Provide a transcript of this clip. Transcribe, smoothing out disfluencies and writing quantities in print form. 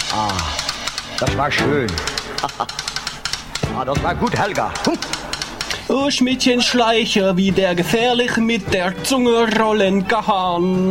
Das war schön. Das war gut, Helga. Oh, Schmidtchen Schleicher, wie der gefährlich mit der Zunge rollen kann.